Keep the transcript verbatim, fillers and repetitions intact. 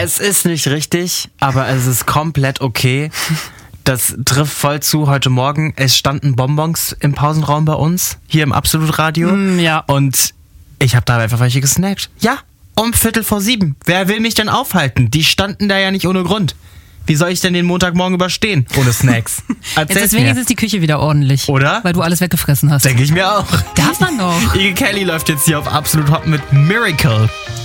Es ist nicht richtig, aber es ist komplett okay. Das trifft voll zu heute Morgen. Es standen Bonbons im Pausenraum bei uns, hier im Absolutradio. Mm, ja. Und ich habe da einfach welche gesnackt. Ja, um Viertel vor sieben. Wer will mich denn aufhalten? Die standen da ja nicht ohne Grund. Wie soll ich denn den Montagmorgen überstehen ohne Snacks? Jetzt ist wenigstens die Küche wieder ordentlich. Oder? Weil du alles weggefressen hast. Denke ich mir auch. Darf man noch? Iggy Kelly läuft jetzt hier auf Absolut Hot mit Miracle.